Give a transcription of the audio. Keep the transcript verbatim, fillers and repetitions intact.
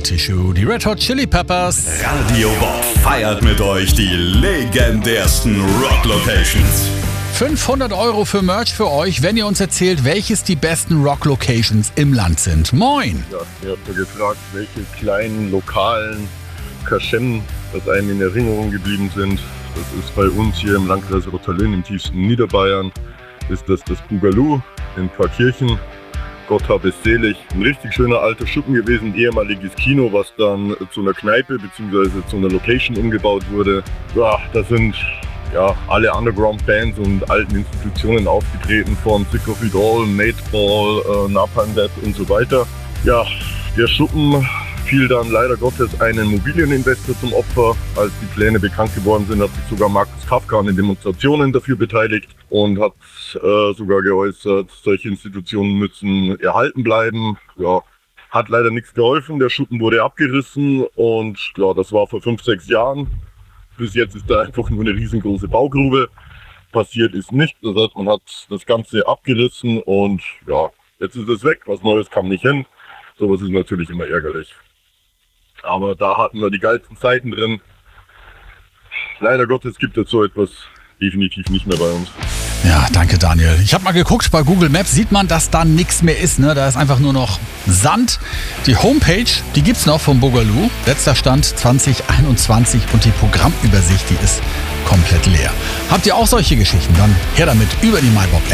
Tissue, die Red Hot Chili Peppers. Radio Bob feiert mit euch die legendärsten Rock-Locations. fünfhundert Euro für Merch für euch, wenn ihr uns erzählt, welches die besten Rock-Locations im Land sind. Moin! Ja, ihr habt ja gefragt, welche kleinen, lokalen Kaschem das einem in Erinnerung geblieben sind. Das ist bei uns hier im Landkreis Rottalin im tiefsten Niederbayern. Ist das das Boogaloo in Pfarrkirchen. Gott hab es selig. Ein richtig schöner alter Schuppen gewesen, ein ehemaliges Kino, was dann zu einer Kneipe bzw. zu einer Location umgebaut wurde. Ja, da sind ja, alle Underground-Bands und alten Institutionen aufgetreten, von Sick of It All, Madball, äh, Napalm Death und so weiter. Ja, der Schuppen fiel dann leider Gottes einem Immobilieninvestor zum Opfer. Als die Pläne bekannt geworden sind, hat sich sogar Markus Kafka an den Demonstrationen dafür beteiligt und hat äh, sogar geäußert, solche Institutionen müssen erhalten bleiben. Ja, hat leider nichts geholfen, der Schuppen wurde abgerissen und ja, das war vor fünf, sechs Jahren. Bis jetzt ist da einfach nur eine riesengroße Baugrube. Passiert ist nicht, das heißt, man hat das Ganze abgerissen und ja, jetzt ist es weg, was Neues kam nicht hin. Sowas ist natürlich immer ärgerlich. Aber da hatten wir die geilsten Zeiten drin. Leider Gottes gibt es so etwas definitiv nicht mehr bei uns. Ja, danke Daniel. Ich habe mal geguckt, bei Google Maps sieht man, dass da nichts mehr ist. Ne? Da ist einfach nur noch Sand. Die Homepage, die gibt's noch vom Boogaloo. Letzter Stand zwanzig einundzwanzig und die Programmübersicht, die ist komplett leer. Habt ihr auch solche Geschichten? Dann her damit über die MyBob